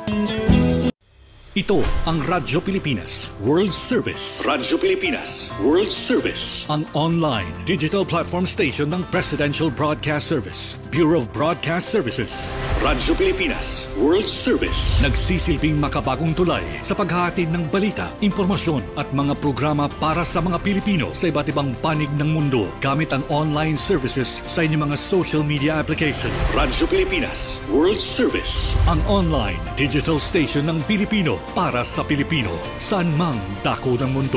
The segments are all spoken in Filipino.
Ito ang Radyo Pilipinas World Service. Radyo Pilipinas World Service. Ang online digital platform station ng Presidential Broadcast Service, Bureau of Broadcast Services. Radyo Pilipinas World Service. Nagsisilbing makabagong tulay sa paghahatid ng balita, impormasyon at mga programa para sa mga Pilipino sa iba't ibang panig ng mundo gamit ang online services sa inyong mga social media application. Radyo Pilipinas World Service. Ang online digital station ng Pilipino para sa Pilipino, saan mang dako ng mundo.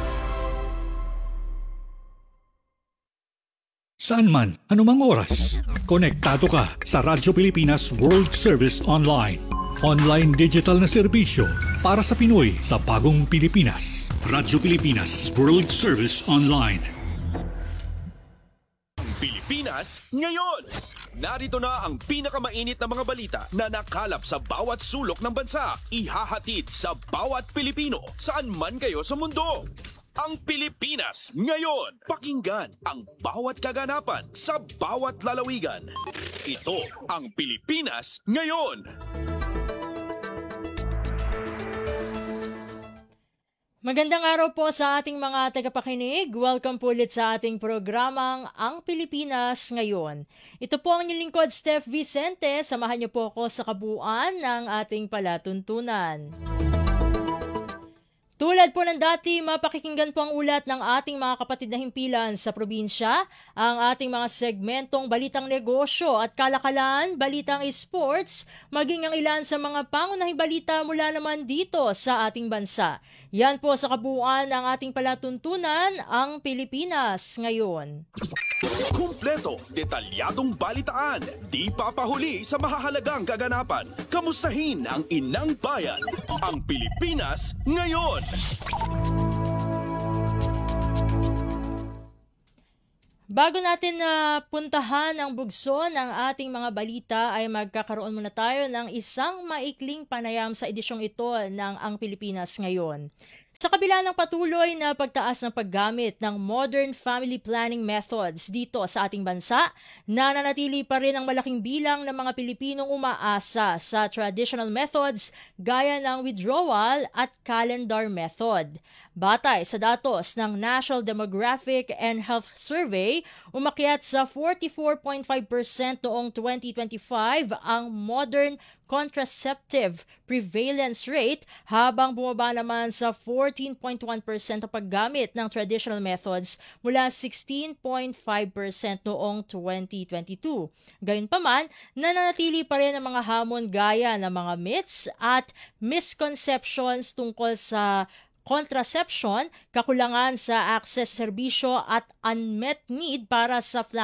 Saan man, anumang oras, konektado ka sa Radyo Pilipinas World Service Online. Online digital na serbisyo para sa Pinoy sa bagong Pilipinas. Radyo Pilipinas World Service Online. Pilipinas ngayon! Narito na ang pinakamainit na mga balita na nakalap sa bawat sulok ng bansa. Ihahatid sa bawat Pilipino saan man kayo sa mundo. Ang Pilipinas ngayon. Pakinggan ang bawat kaganapan sa bawat lalawigan. Ito ang Pilipinas ngayon. Magandang araw po sa ating mga tagapakinig. Welcome po ulit sa ating programang Ang Pilipinas Ngayon. Ito po ang inyong lingkod, Steph Vicente. Samahan niyo po ako sa kabuuan ng ating palatuntunan. Tulad po ng dati, mapakikinggan po ang ulat ng ating mga kapatid na himpilan sa probinsya, ang ating mga segmentong balitang negosyo at kalakalan, balitang esports, maging ang ilan sa mga pangunahing balita mula naman dito sa ating bansa. Yan po sa kabuuan ng ating palatuntunan, ang Pilipinas ngayon. Kumpleto, detalyadong balitaan, di papahuli sa mahahalagang kaganapan. Kamustahin ang inang bayan, ang Pilipinas ngayon. Bago natin na puntahan ang bugso ng ating mga balita ay magkakaroon muna tayo ng isang maikling panayam sa edisyong ito ng Ang Pilipinas Ngayon. Sa kabila ng patuloy na pagtaas ng paggamit ng modern family planning methods dito sa ating bansa, nananatili pa rin ang malaking bilang ng mga Pilipinong umaasa sa traditional methods gaya ng withdrawal at calendar method. Batay sa datos ng National Demographic and Health Survey, umakyat sa 44.5% noong 2025 ang modern contraceptive prevalence rate habang bumaba naman sa 14.1% ang paggamit ng traditional methods mula 16.5% noong 2022. Gayunpaman, nananatili pa rin ang mga hamon gaya ng mga myths at misconceptions tungkol sa contraception, kakulangan sa access sa serbisyo at unmet need para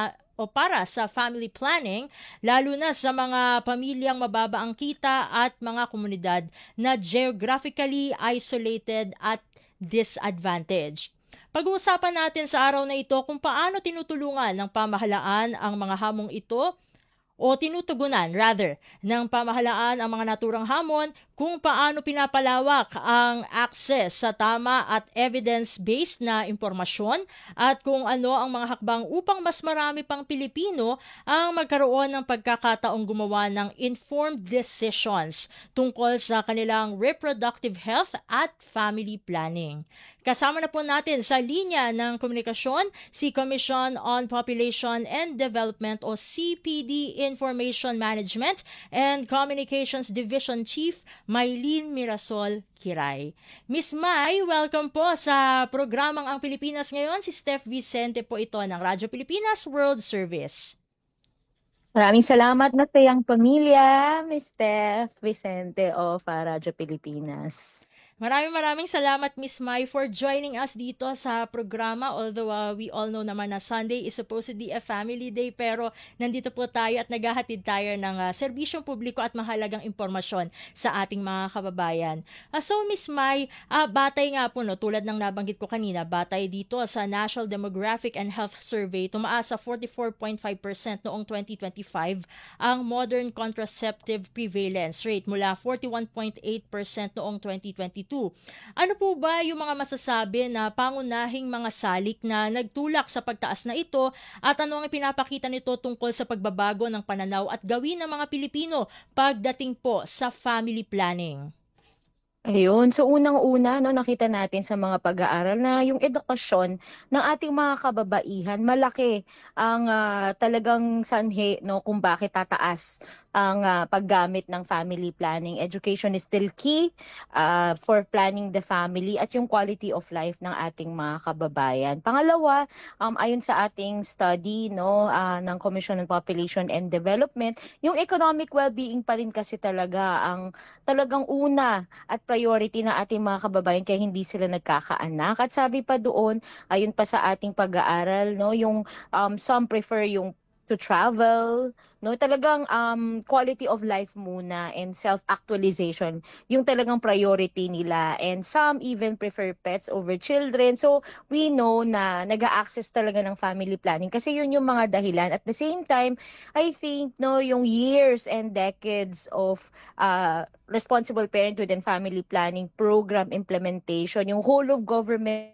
sa family planning, lalo na sa mga pamilyang mababa ang kita at mga komunidad na geographically isolated at disadvantaged. Pag-uusapan natin sa araw na ito kung paano tinutulungan ng pamahalaan ang mga hamong ito o tinutugunan ng pamahalaan ang mga naturang hamon, kung paano pinapalawak ang access sa tama at evidence-based na impormasyon at kung ano ang mga hakbang upang mas marami pang Pilipino ang magkaroon ng pagkakataong gumawa ng informed decisions tungkol sa kanilang reproductive health at family planning. Kasama na po natin sa linya ng komunikasyon si Commission on Population and Development o CPD Information Management and Communications Division Chief Maylene Mirasol Kiray. Miss May, welcome po sa programang Ang Pilipinas Ngayon. Si Steph Vicente po ito ng Radyo Pilipinas World Service. Maraming salamat na kayang pamilya, Miss Steph Vicente of Radyo Pilipinas. Maraming salamat, Miss Mai, for joining us dito sa programa. Although we all know naman na Sunday is supposedly a family day, pero nandito po tayo at naghahatid tayo ng serbisyong publiko at mahalagang impormasyon sa ating mga kababayan. So, Miss Mai, batay nga po, no, tulad ng nabanggit ko kanina, batay dito sa National Demographic and Health Survey, tumaas sa 44.5% noong 2025 ang modern contraceptive prevalence rate mula 41.8% noong 2022 2022. Ano po ba yung mga masasabi na pangunahing mga salik na nagtulak sa pagtaas na ito at ano ang pinapakita nito tungkol sa pagbabago ng pananaw at gawin ng mga Pilipino pagdating po sa family planning? Ayun. So unang-una, no, nakita natin sa mga pag-aaral na yung edukasyon ng ating mga kababaihan, malaki ang talagang sanhi, no, kung bakit tataas ang paggamit ng family planning. Education is still key for planning the family at yung quality of life ng ating mga kababayan. Pangalawa, ayon sa ating study, no, ng Commission on Population and Development, yung economic well-being pa rin kasi talaga ang talagang una at priority na ating mga kababayan kaya hindi sila nagkakaanak. At sabi pa doon, ayun pa sa ating pag-aaral, no, yung some prefer yung to travel, no, talagang quality of life muna and self-actualization yung talagang priority nila, and some even prefer pets over children. So we know na nag-a-access talaga ng family planning kasi yun yung mga dahilan. At the same time, I think, no, yung years and decades of responsible parenthood and family planning program implementation, yung whole of government.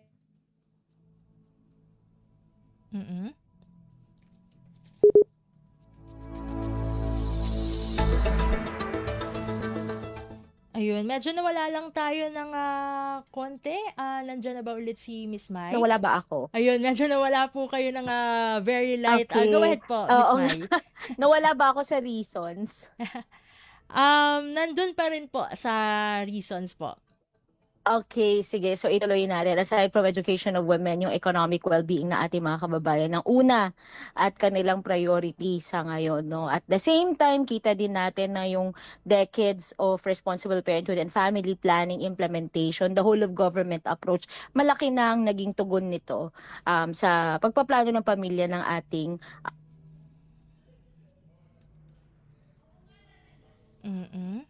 Mm-mm. Ayun, medyo nawala lang tayo ng konti. Nandiyan na ba ulit si Miss Mai? Nawala ba ako? Ayun, medyo nawala po kayo ng very light. Okay. Go ahead po, Miss Oo. Mai. Nawala ba ako sa reasons? Nandun pa rin po sa reasons po. Okay, sige. So ituloy natin. Aside from education of women, yung economic well-being na ating mga kababayan ang una at kanilang priority sa ngayon, no? At the same time, kita din natin na yung decades of responsible parenthood and family planning implementation, the whole of government approach, malaki na ang naging tugon nito sa pagpaplano ng pamilya ng ating Mm-mm.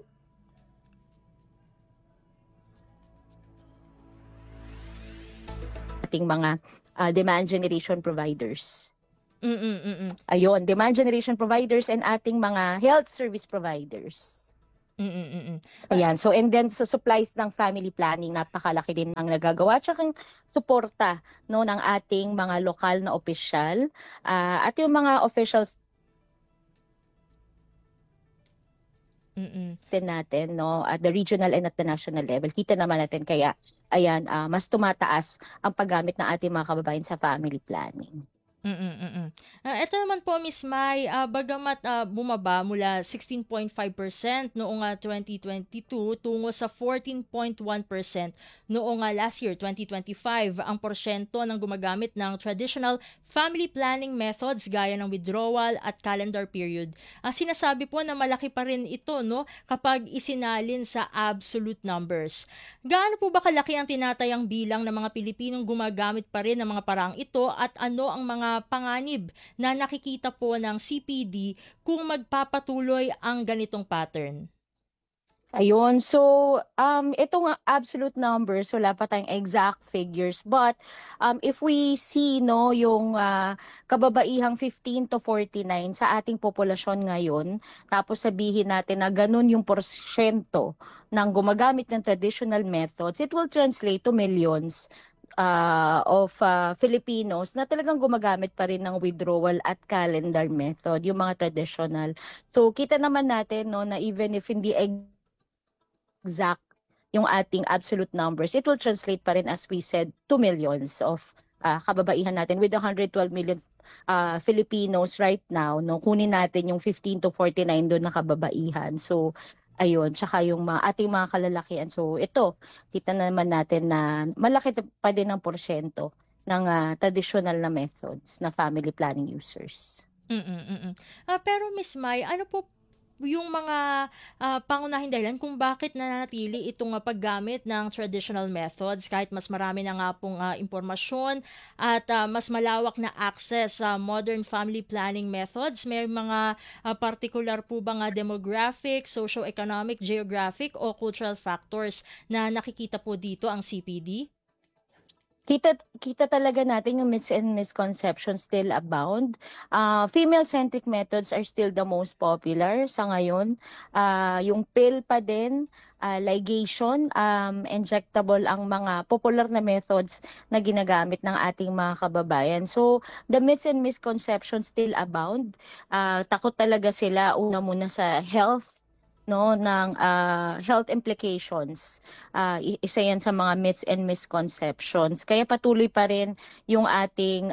mga demand generation providers. Mm-mm. Ayun, demand generation providers and ating mga health service providers. Mm-mm. Ayan, so and then sa supplies ng family planning, napakalaki din ang nagagawa. Tsaka suporta, no, ng ating mga lokal na opisyal at yung mga officials din natin, no, at the regional and at the national level. Kita naman natin kaya ayan, mas tumataas ang paggamit ng ating mga kababayan sa family planning. Ito naman po, Miss Mai, bagamat bumaba mula 16.5% noong 2022 tungo sa 14.1% noong last year, 2025, ang porsyento ng gumagamit ng traditional family planning methods gaya ng withdrawal at calendar period. Sinasabi po na malaki pa rin ito, no, kapag isinalin sa absolute numbers. Gaano po ba kalaki ang tinatayang bilang ng mga Pilipinong gumagamit pa rin ng mga paraang ito at ano ang mga panganib na nakikita po ng CPD kung magpapatuloy ang ganitong pattern? Ayun, so itong absolute numbers, wala pa tayong exact figures, but if we see, no, yung kababaihang 15 to 49 sa ating populasyon ngayon, tapos sabihin natin na ganun yung porsyento ng gumagamit ng traditional methods, it will translate to millions of Filipinos na talagang gumagamit pa rin ng withdrawal at calendar method, yung mga traditional. So kita naman natin, no, na even if hindi exact yung ating absolute numbers, it will translate pa rin, as we said, to millions of kababaihan natin. With 112 million Filipinos right now, no, kunin natin yung 15 to 49 doon na kababaihan. So ayun, tsaka yung ating mga kalalakihan. So ito, kita naman natin na malaki pa din ang porsyento ng traditional na methods na family planning users. Pero Miss Mai, ano po yung mga pangunahing dahilan kung bakit nananatili itong paggamit ng traditional methods kahit mas marami na nga pong impormasyon at mas malawak na access sa modern family planning methods? May mga particular po bang demographic, socio-economic, geographic o cultural factors na nakikita po dito ang CPD? Kita talaga natin yung myths and misconceptions still abound. Female-centric methods are still the most popular sa ngayon. Yung pill pa din, ligation, injectable ang mga popular na methods na ginagamit ng ating mga kababayan. So, the myths and misconceptions still abound. Takot talaga sila una muna sa health, no, ng health implications. Isa yan sa mga myths and misconceptions. Kaya patuloy pa rin yung ating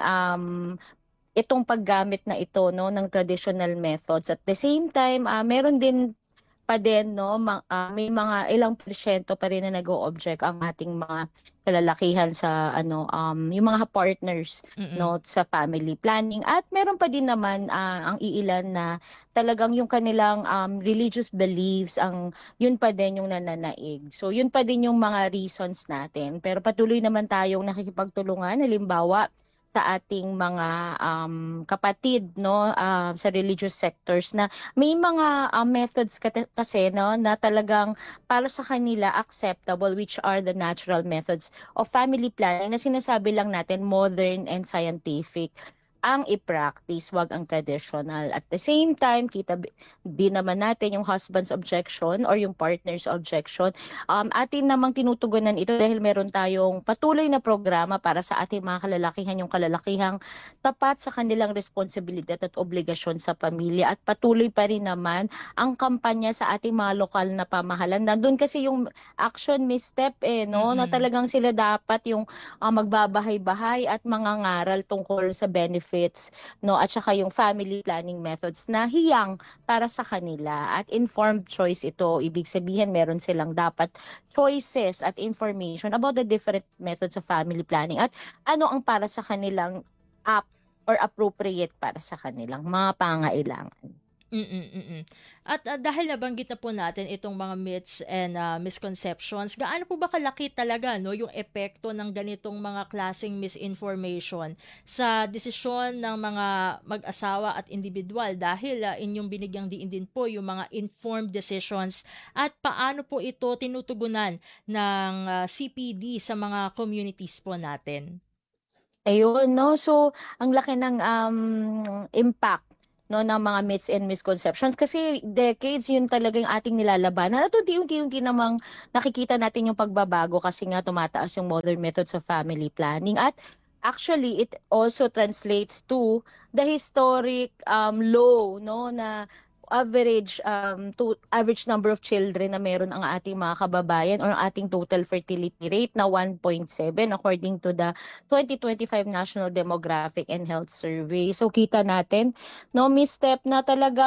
itong paggamit na ito, no, ng traditional methods. At the same time, meron din pa din, no, may mga ilang porsyento pa rin na nag-o-object ang ating mga kalalakihan sa yung mga partners, no, sa family planning. At meron pa din naman ang iilan na talagang yung kanilang religious beliefs ang yun pa din yung nananaig. So yun pa din yung mga reasons natin. Pero patuloy naman tayong nakikipagtulungan, halimbawa sa ating mga kapatid, no, sa religious sectors na may mga methods kasi, no, na talagang para sa kanila acceptable, which are the natural methods of family planning na sinasabi lang natin modern and scientific ang i-practice, wag ang traditional. At the same time, din naman natin yung husband's objection or yung partner's objection. Atin namang tinutugunan ito dahil meron tayong patuloy na programa para sa ating mga kalalakihan, yung kalalakihang tapat sa kanilang responsibilidad at obligasyon sa pamilya. At patuloy pa rin naman ang kampanya sa ating mga lokal na pamahalan. Nandun kasi yung action misstep, no, na talagang sila dapat yung magbabahay-bahay at mangangaral tungkol sa benefits, no, at saka yung family planning methods na hiyang para sa kanila. At informed choice ito, ibig sabihin meron silang dapat choices at information about the different methods of family planning at ano ang para sa kanilang or appropriate para sa kanilang mga pangailangan. At dahil nabanggit na po natin itong mga myths and misconceptions, gaano po ba kalaki talaga, no, yung epekto ng ganitong mga klaseng misinformation sa desisyon ng mga mag-asawa at individual dahil inyong binigyang diin din po yung mga informed decisions at paano po ito tinutugunan ng CPD sa mga communities po natin? Ayun, no? So, ang laki ng impact, no, ng mga myths and misconceptions kasi decades yun talaga yung ating nilalabanan at unti-unti namang nakikita natin yung pagbabago kasi nga tumataas yung modern methods of family planning at actually it also translates to the historic low, no, na average number of children na meron ang ating mga kababayan or ang ating total fertility rate na 1.7 according to the 2025 National Demographic and Health Survey. So kita natin, no, misstep na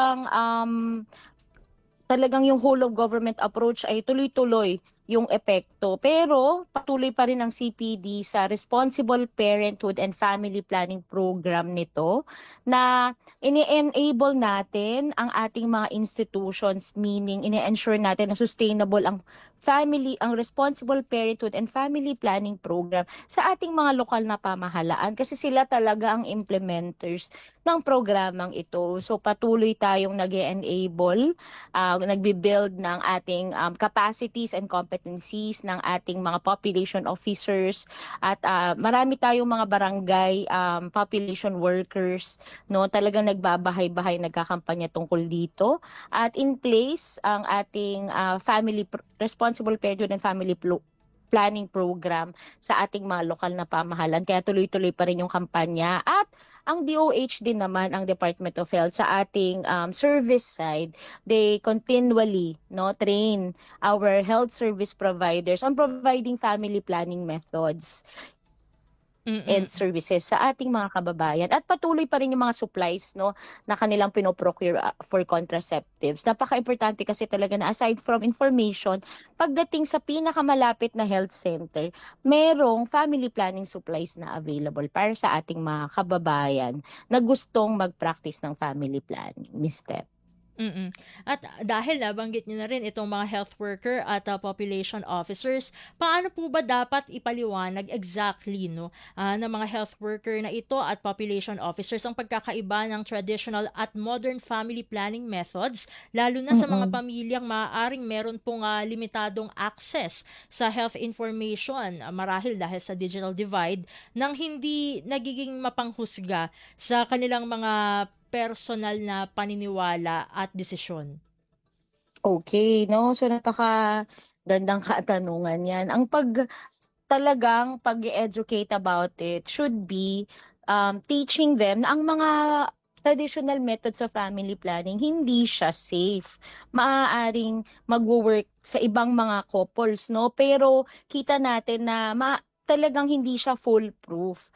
talagang yung whole of government approach ay tuloy-tuloy yung epekto. Pero patuloy pa rin ang CPD sa Responsible Parenthood and Family Planning Program nito na ini-enable natin ang ating mga institutions, meaning ini-ensure natin na sustainable ang Responsible Parenthood and Family Planning Program sa ating mga lokal na pamahalaan kasi sila talaga ang implementers ng programang ito. So patuloy tayong nag-enable, nagbi-build ng ating capacities and competencies ng ating mga population officers at marami tayong mga barangay population workers, no, talagang nagbabahay-bahay, nagkakampanya tungkol dito at in place ang ating Responsible Parenthood and Family Planning Program sa ating mga lokal na pamahalan. Kaya tuloy-tuloy pa rin yung kampanya at ang DOH din naman, ang Department of Health sa ating service side, they continually, no, train our health service providers on providing family planning methods and services sa ating mga kababayan at patuloy pa rin yung mga supplies, no, na kanilang pinoprocure for contraceptives. Napaka-importante kasi talaga na aside from information, pagdating sa pinakamalapit na health center, merong family planning supplies na available para sa ating mga kababayan na gustong mag-practice ng family planning. Miss Steph. Mm. At dahil nabanggit niyo na rin itong mga health worker at population officers, paano po ba dapat ipaliwanag exactly ng mga health worker na ito at population officers ang pagkakaiba ng traditional at modern family planning methods, lalo na sa mga Mm. pamilyang maaaring meron pong limitadong access sa health information, marahil dahil sa digital divide, nang hindi nagiging mapanghusga sa kanilang mga personal na paniniwala at desisyon? Okay, 'no? So, napakagandang katanungan 'yan. Talagang pag-e-educate about it should be, teaching them na ang mga traditional methods sa family planning hindi siya safe. Maaaring magwo-work sa ibang mga couples, 'no? Pero kita natin na talagang hindi siya foolproof.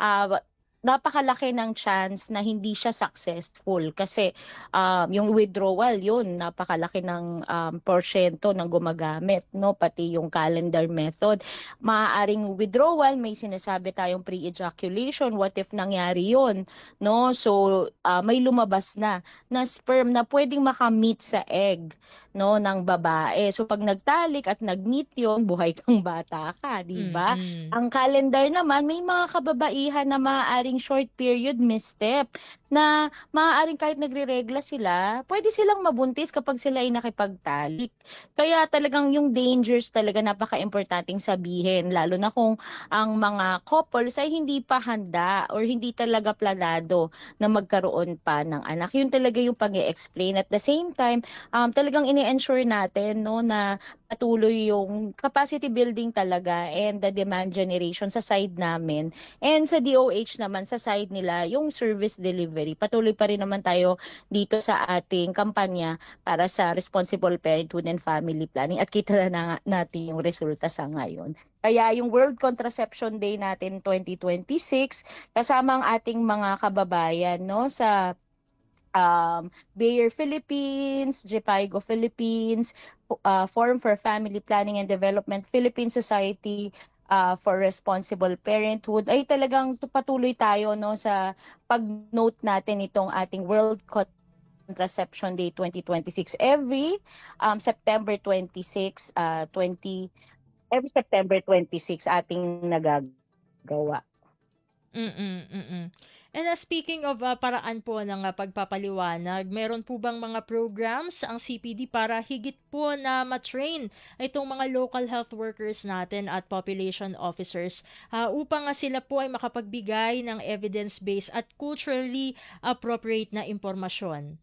Napakalaki ng chance na hindi siya successful kasi yung withdrawal yun napakalaki ng porsyento ng gumagamit, no, pati yung calendar method. Maaaring withdrawal, may sinasabi tayong pre-ejaculation, what if nangyari yun, no? So may lumabas na sperm na pwedeng makamit sa egg, no, ng babae. So pag nagtalik at nag-meet yun, buhay kang bata ka, di ba? Mm. Ang calendar naman, may mga kababaihan na maaaring short period misstep na maaaring kahit nagre-regla sila, pwede silang mabuntis kapag sila ay nakipagtalik. Kaya talagang yung dangers talaga napaka-importanting sabihin, lalo na kung ang mga couples ay hindi pa handa or hindi talaga planado na magkaroon pa ng anak. Yun talaga yung pag-i-explain. At the same time, talagang ini-ensure natin, no, na patuloy yung capacity building talaga and the demand generation sa side namin. And sa DOH naman, sa side nila, yung service delivery. Patuloy pa rin naman tayo dito sa ating kampanya para sa responsible parenthood and family planning. At kita na natin yung resulta sa ngayon. Kaya yung World Contraception Day natin 2026, kasama ang ating mga kababayan, no, sa Bayer Philippines, JPIGO Philippines, Forum for Family Planning and Development, Philippine Society for Responsible Parenthood, ay talagang patuloy tayo, no, sa pag-note natin itong ating World Contraception Day 2026 September 26 every September 26 ating nagagawa. And speaking of paraan po ng pagpapaliwanag, meron po bang mga programs ang CPD para higit po na matrain itong mga local health workers natin at population officers upang sila po ay makapagbigay ng evidence-based at culturally appropriate na impormasyon?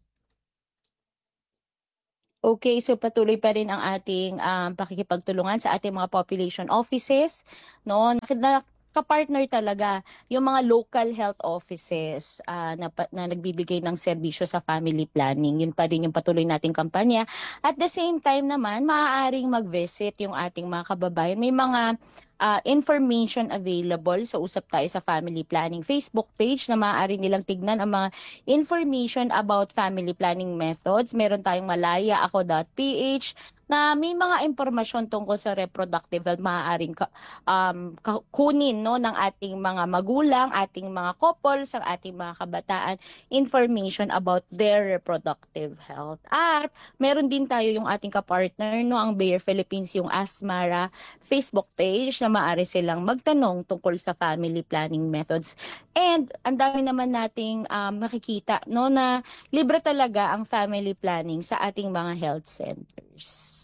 Okay, so patuloy pa rin ang ating pakikipagtulungan sa ating mga population offices, no? Kapartner talaga yung mga local health offices na nagbibigay ng serbisyo sa family planning. Yun pa din yung patuloy nating kampanya. At the same time naman, maaaring mag-visit yung ating mga kababayan. May mga information available sa Usap Tayo sa Family Planning Facebook page na maaari nilang tignan ang mga information about family planning methods. Meron tayong malayaako.ph na may mga impormasyon tungkol sa reproductive health maaaring kunin, no, ng ating mga magulang, ating mga couples, ang ating mga kabataan, information about their reproductive health. At meron din tayo yung ating kapartner, no, ang Bayer Philippines, yung Asmara Facebook page na maaari silang magtanong tungkol sa family planning methods. And ang dami naman nating nakikita, no, na libre talaga ang family planning sa ating mga health centers.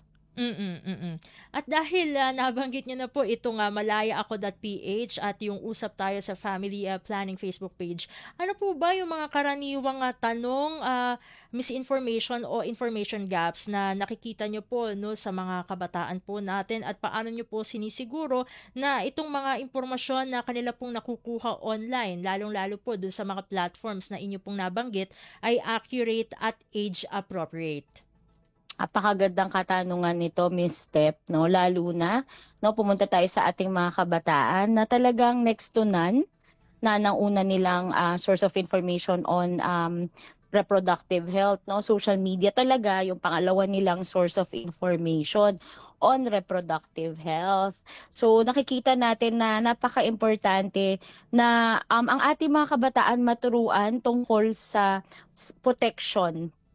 At dahil nabanggit niyo na po itong malayaako.ph at yung Usap Tayo sa Family Planning Facebook page, ano po ba yung mga karaniwang tanong, misinformation o information gaps na nakikita niyo po, no, sa mga kabataan po natin, at paano niyo po sinisiguro na itong mga impormasyon na kanila pong nakukuha online, lalong-lalo po dun sa mga platforms na inyo pong nabanggit, ay accurate at age appropriate? Apakagandang katanungan nito, Miss Step, no? Lalo na, no, pumunta tayo sa ating mga kabataan na talagang next to none na nauna nilang source of information on reproductive health, no? Social media talaga yung pangalawa nilang source of information on reproductive health. So nakikita natin na napaka-importante na ang ating mga kabataan maturuan tungkol sa protection,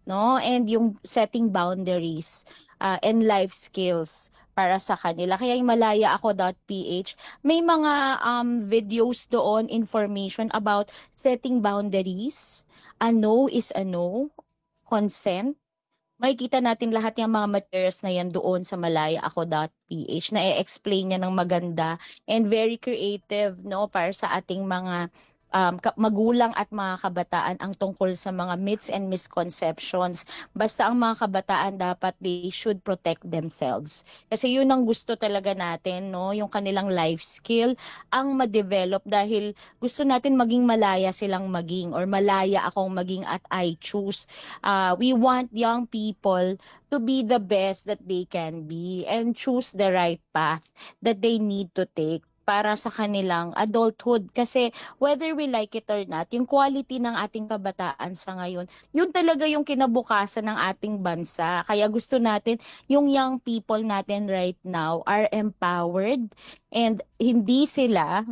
no? And yung setting boundaries and life skills para sa kanila. Kaya yung malayaako.ph, may mga videos doon, information about setting boundaries. A no is a no, consent. Makikita natin lahat yung mga materials na yan doon sa malayaako.ph na i-explain niya ng maganda and very creative, no, para sa ating mga magulang at mga kabataan ang tungkol sa mga myths and misconceptions. Basta ang mga kabataan dapat they should protect themselves. Kasi yun ang gusto talaga natin, no, yung kanilang life skill ang ma-develop dahil gusto natin maging malaya silang maging or malaya akong maging at I choose. We want young people to be the best that they can be and choose the right path that they need to take para sa kanilang adulthood. Kasi whether we like it or not, yung quality ng ating kabataan sa ngayon, yun talaga yung kinabukasan ng ating bansa. Kaya gusto natin yung young people natin right now are empowered and hindi sila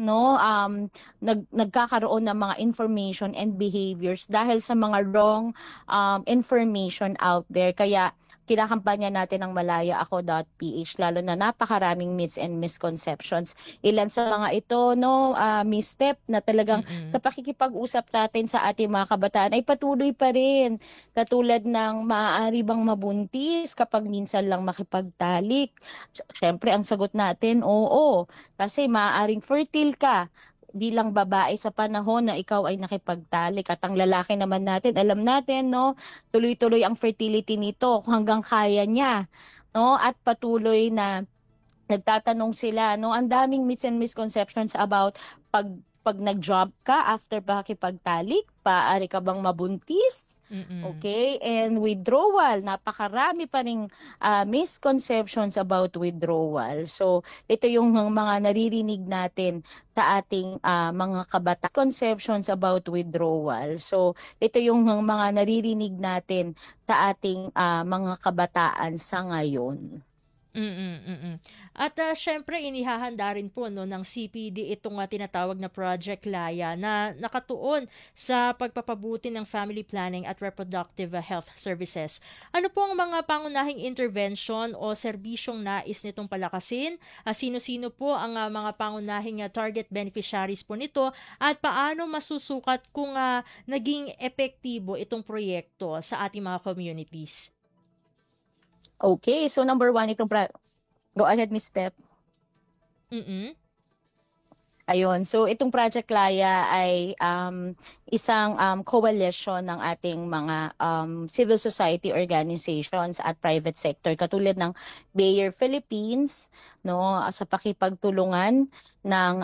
nagkakaroon ng mga information and behaviors dahil sa mga wrong information out there. Kaya kinakampanya natin ang malayaako.ph lalo na napakaraming myths and misconceptions. Ilan sa mga ito, Miss Step, na talagang sa pakikipag-usap natin sa ating mga kabataan ay patuloy pa rin. Katulad ng maaari bang mabuntis kapag minsan lang makipagtalik. Siyempre, ang sagot natin, oo. Kasi maaaring fertile ka bilang babae sa panahon na ikaw ay nakipagtalik. At ang lalaki naman natin, alam natin, tuloy-tuloy ang fertility nito hanggang kaya niya. At patuloy na nagtatanong sila, ang daming myths and misconceptions about pag nag-jump ka after pakipagtalik, paari ka bang mabuntis? Okay? And withdrawal, napakarami pa ring misconceptions about withdrawal. So, ito yung mga naririnig natin sa ating mga kabataan. Misconceptions about withdrawal. So, ito yung mga naririnig natin sa ating mga kabataan sa ngayon. At syempre inihahanda rin po ng CPD itong tinatawag na Project Laya na nakatuon sa pagpapabuti ng family planning at reproductive health services. Ano po ang mga pangunahing intervention o serbisyong nais nitong palakasin? Sino-sino po ang mga pangunahing target beneficiaries po nito at paano masusukat kung naging epektibo itong proyekto sa ating mga communities? Okay, so number 1 go ahead, Miss Step. Ayun, so itong Project Laya ay isang coalition ng ating mga civil society organizations at private sector katulad ng Bayer Philippines, sa pakipagtulungan ng